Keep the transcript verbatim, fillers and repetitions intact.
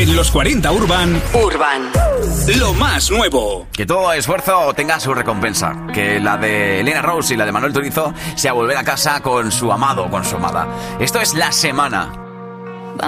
En los cuarenta Urban. Urban. Lo más nuevo. Que todo esfuerzo tenga su recompensa. Que la de Elena Rose y la de Manuel Turizo sea volver a casa con su amado o con su amada. Esto es La Semana.